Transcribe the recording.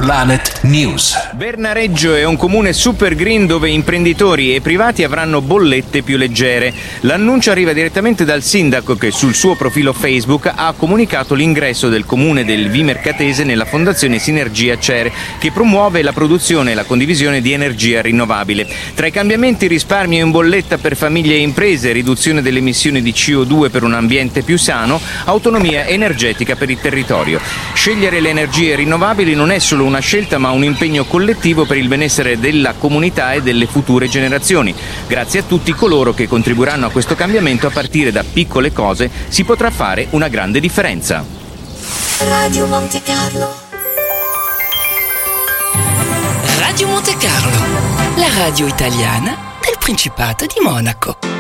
Planet News. Bernareggio è un comune super green dove imprenditori e privati avranno bollette più leggere. L'annuncio arriva direttamente dal sindaco che sul suo profilo Facebook ha comunicato l'ingresso del comune del Vimercatese nella fondazione Sinergia CER, che promuove la produzione e la condivisione di energia rinnovabile. Tra i cambiamenti risparmio in bolletta per famiglie e imprese, riduzione delle emissioni di CO2 per un ambiente più sano, autonomia energetica per il territorio. Scegliere le energie rinnovabili non è solo una scelta ma un impegno collettivo per il benessere della comunità e delle future generazioni. Grazie a tutti coloro che contribuiranno a questo cambiamento, a partire da piccole cose si potrà fare una grande differenza. Radio Monte Carlo. Radio Monte Carlo, la radio italiana del Principato di Monaco.